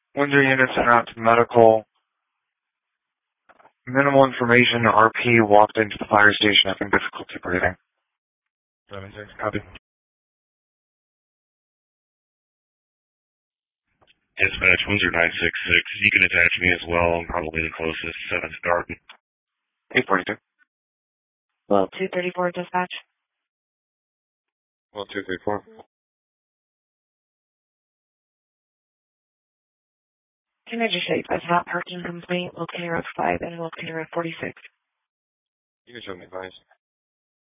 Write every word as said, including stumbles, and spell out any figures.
Windsor units sent out to medical. Minimal information. R P walked into the fire station having difficulty breathing. seven six, copy. Dispatch, Windsor nine six six. You can attach me as well. I'm probably the closest. seventh Garden. eight forty-two. Well, two thirty-four dispatch. Well, two thirty-four. Can I just say, that's not parking complaint, locator of five and locator of forty-six. You can show me advice.